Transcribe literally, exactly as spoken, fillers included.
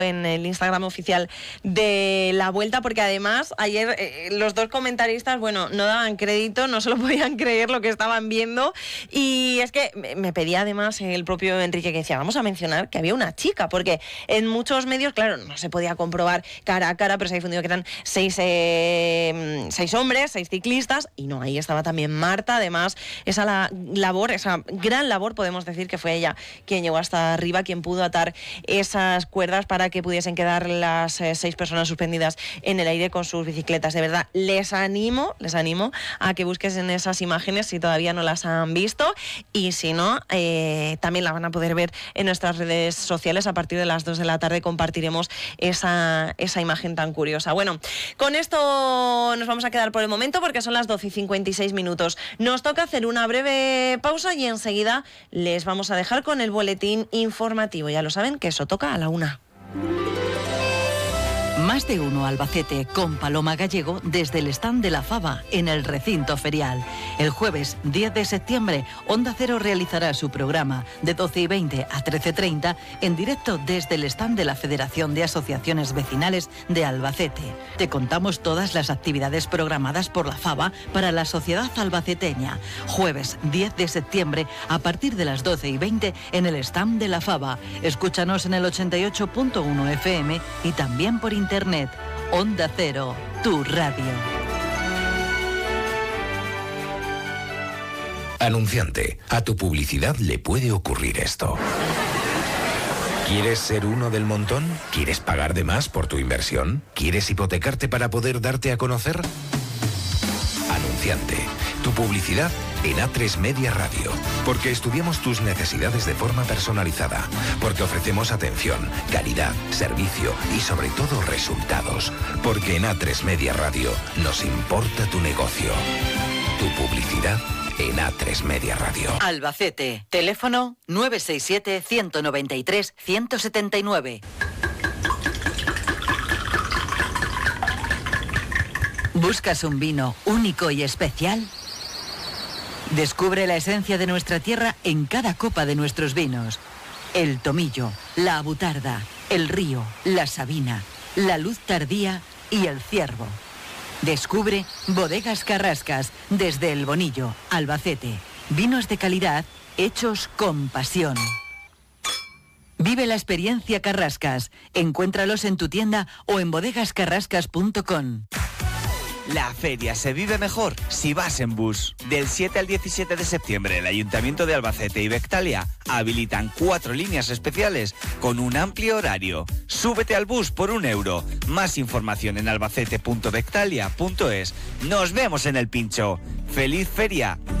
en el Instagram oficial de La Vuelta, porque además ayer eh, los dos comentaristas, bueno, no daban crédito, no se lo podían creer lo que estaban viendo, y es que me pedía además el propio Enrique que decía, vamos a mencionar que había una chica, porque en muchos medios, claro, no se podía comprobar cara a cara, pero se ha difundido que eran seis, eh, seis hombres, seis ciclistas, y no, ahí estaba también Marta. Además, esa la, labor, esa gran labor, podemos decir que fue ella quien llegó hasta arriba, quien pudo atar esas cuerdas para que pudiesen quedar las eh, seis personas suspendidas en el aire con sus bicicletas. De verdad, les animo, les animo a que busquen esas imágenes si todavía no las han visto, y si no, eh, también las van a poder ver en nuestras redes sociales. A partir de las dos de la tarde compartiremos esa, esa imagen tan curiosa. Bueno, con esto nos vamos a quedar por el momento porque son las doce y cincuenta y seis minutos. Nos toca hacer una breve pausa y enseguida les vamos a dejar con el boletín informativo. Ya lo saben que eso toca a la una. Más de uno Albacete con Paloma Gallego desde el stand de la Faba en el recinto ferial. El jueves diez de septiembre, Onda Cero realizará su programa de doce y veinte a trece y treinta en directo desde el stand de la Federación de Asociaciones Vecinales de Albacete. Te contamos todas las actividades programadas por la Faba para la sociedad albaceteña. Jueves diez de septiembre a partir de las doce y veinte en el stand de la Faba. Escúchanos en el ochenta y ocho punto uno F M y también por internet. Internet, Onda Cero, tu radio. Anunciante, a tu publicidad le puede ocurrir esto. ¿Quieres ser uno del montón? ¿Quieres pagar de más por tu inversión? ¿Quieres hipotecarte para poder darte a conocer? Anunciante, tu publicidad en A tres Media Radio, porque estudiamos tus necesidades de forma personalizada, porque ofrecemos atención, calidad, servicio y sobre todo resultados, porque en A tres Media Radio nos importa tu negocio. Tu publicidad en A tres Media Radio. Albacete, teléfono nueve seis siete, uno nueve tres, uno siete nueve. ¿Buscas un vino único y especial? Descubre la esencia de nuestra tierra en cada copa de nuestros vinos. El Tomillo, la Abutarda, el Río, la Sabina, la Luz Tardía y el Ciervo. Descubre Bodegas Carrascas desde El Bonillo, Albacete. Vinos de calidad hechos con pasión. Vive la experiencia Carrascas. Encuéntralos en tu tienda o en bodegas carrascas punto com. La feria se vive mejor si vas en bus. Del siete al diecisiete de septiembre, el Ayuntamiento de Albacete y Bectalia habilitan cuatro líneas especiales con un amplio horario. Súbete al bus por un euro. Más información en albacete punto bectalia punto es. Nos vemos en el pincho. ¡Feliz feria!